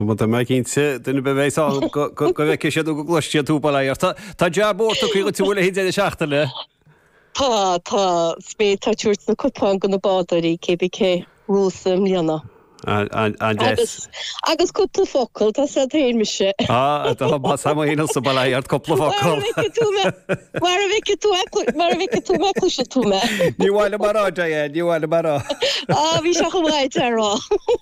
Tá me cinnte duna be bhééis go bheith sé go glostíí túpaléir. Tá dearbórta chu go túla hí éidir seachta le? Tá spé táúirt na cupán go na bádarí CBK rúsam líana. Agus cúpla focail tá sé éimiise. Tá sam híal sa baléart cupla focail. Mar bhíce tú me chuise tú me. Níháile marrá níháile marrá. Bhí se go bhhaid ará.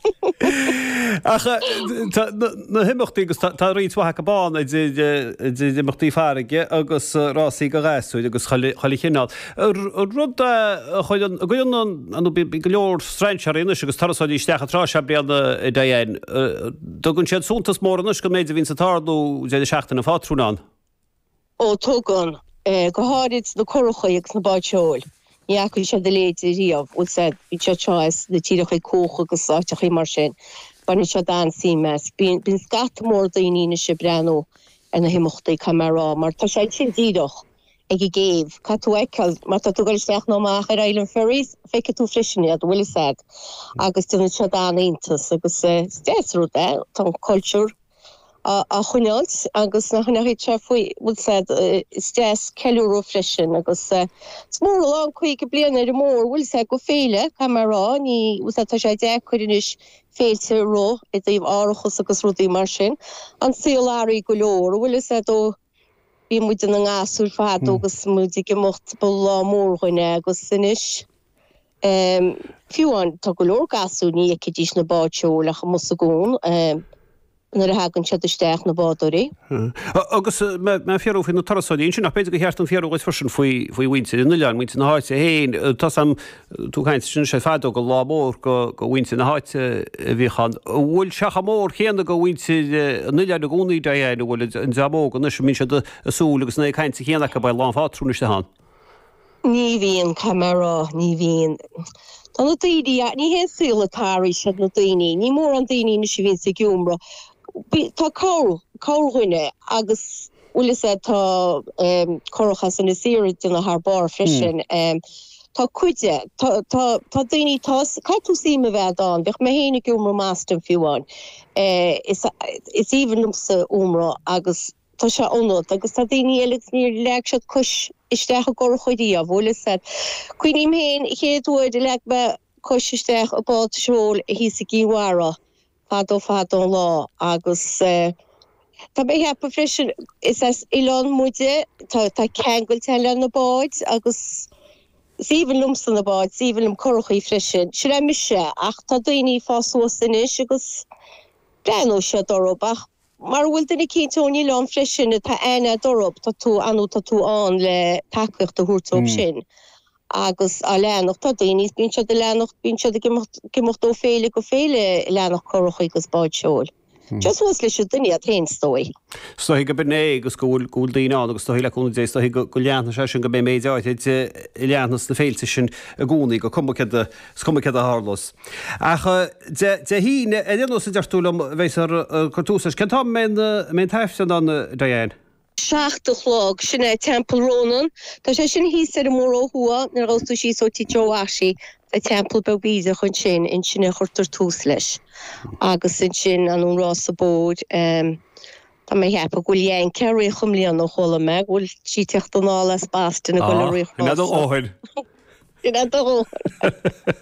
Na himachtaí agus tá ríomhtha go bán imachtaí farige agus rásaí go réúid agus chola chinál. Rud chuid an go leor strainsearíine agus tarsáidí steachará se beanna i dhéin. Dogann siad súntas mórnas go méidir vín sa tardú dé seachtainna fátrúnán. Ó tógan go háid na chorachaíag na báidseoil. Níachú sé de léidir riamh ú sé bhí teáis na tíirecha cócha agus áteachí mar sin. Banna se dan símes. Bín scat mór daoine se brenn ar na himachtaí camerará, mar tá sé sin díadach ag I géibh. Catú eiceil, mar tá tú goisteach nó amach ar Island Ferries, feice tú frisinne a bhfuil said. Agus duna se dan intas agus stéisrú tá cultúr a chunealt agus na chunaí tre faoi bhfuil said stés ceúró frisin agus smór lá chuig go blian ar mór bhfuil sé go féile camerará ní tá sé de chuidinis féilte ró I dtíobh áireachas agus rudí mar sin an síoláirí go leor bhfuil sé ó bí muid an ngáasúil fad agus muid I gimocht ba lá mór chuine agus sinis fiúan tá go leor gasú ní cidís na báidseoil a mus a gún nar a hagann siad isteach na bádarí. Agus me fiarú fin na tarsáidín sin nach beidir go cheart an fiarúid frisin faoi bhainte in lean muinte na háite héin tá sam tú chaint sin sé fádó go lámór go bhainte na háite bhíchan. Bhfuil seacha mór chéanana go bhainte nuile na gúnaí dhéana bhfuil an deabó go nuis mín siad asúil agus na chaint chéanana go bail lán fátrúneiste hán. Ní bhíon camerará, ní bhíon. Tá na daoine ní hé súlatáirí siad na daoine, ní mór an daoine na si bhíon sa giúmra. Tá cáirhuine agus bhfuil sé tá chorachas in na síir duna th bar frisin. Tá cuide, tá daoine caiú síime bheith an, bheith mé héna giúmra mástan fiúáin. Is even sa úmra agus tá se ónod, agus tá daoine eile níor leag se cos isteach a gcóir chuidí a bhfuil sé. Cuoinim héin chéadúid i leag bheith cos isteach a bád seol hí sa gíhara. Fadó lá agus tá bé hepa frisin is as Ilan muide tá ceangail teile na báid agus síhan lumsan na báid, síhan lum chorachaí frisin. Si ra mise ach tá daoine fásuasanis agus brenn se dorobach. Mar bhfuil duna cíntóí lán frisin tá aine dorob tá tú anú tá tú an le takeíocht a thuúrtóg sin. Agus a leanach tá daoine bín se de leanach bín se gimocht ó féile go féile leanach chorachaí agus báidseoil. Just was lei duine a tain stoi. Stohi go bené agus gúil daoine agus stohi leúna dé stohi go leanna se sin go bé méideáid i leannas na féilte sin a gúnaí go cumcad a hálos. Ach de hí éanú sa deartúlam bhéis ar cartúsas, cen tá mé taifsan an Diane? Seachtalog sinna Temple Ronan, tá sé sin hí ar mór óhua nar gáú sí sotí Joashi a Temple Bebíide chun sin in sinna churtar tús leis. Agus in sin anún rás a bód tá mé hepa gúil dhéan ceir chum líon nó chola me, gúil sí techt an álas basta na gúil riach. Ina do óhaid. Ina do óhaid.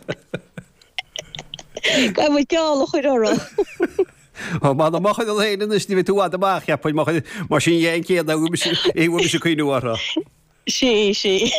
Ga bhfuil geála chuir orra. Má na machchaid a léanaan is ní tú amach cheappaid mar sin dhéon céad a bhfuil se chuoinúara. Sí.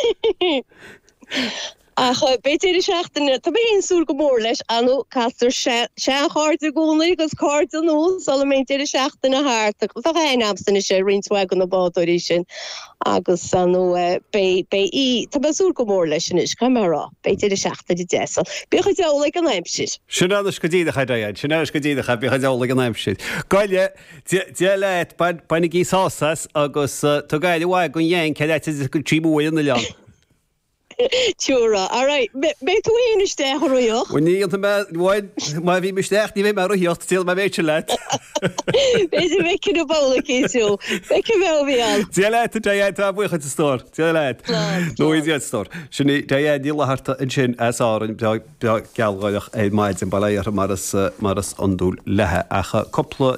Ach beidir seachtainna tá hén súr go mór leis anú castar se háart a gúnaí agus cáirt an nó sal méidir seachtainna háart tá héamstanna sé rinshha an na bádarí sin agus anú í tá súr go mór leis sin is camerará beidir seachtainna deasal. Bícha deola an aimsid. Sinna go ddíidecha daid, sinna go ddíidecha bícha deola an aimsid. Gáile de leit bainnig í sásas agus tú gaiile bhhaid gon dhéon ceid go trí bhil na lean. Túra, alright, be tú héiste roioch? Ní má bhí meisteach ní bhéh mar hiocht til ma méte leit. Beidir vecin a bóla cíú, vecin bhe bhíal. Tí leit a tá bucha a stór, Tí leit. nó iad stór. Sinna díla harta in sin áin gealgáileach é maid an bailile mar as andúil lethe acha coppla